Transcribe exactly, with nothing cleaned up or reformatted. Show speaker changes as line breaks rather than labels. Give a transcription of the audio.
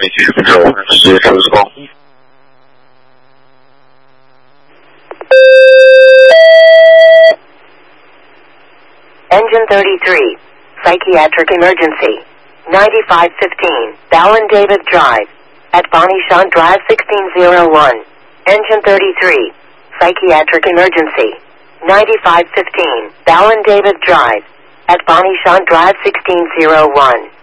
美剧分手直接收工。
Engine thirty-three, psychiatric emergency. ninety-five fifteen, Ballin David Drive. At Bonnie Shawn Drive sixteen oh one. Engine thirty-three, psychiatric emergency. ninety-five fifteen, Ballin David Drive. At Bonnie Shawn Drive sixteen oh one.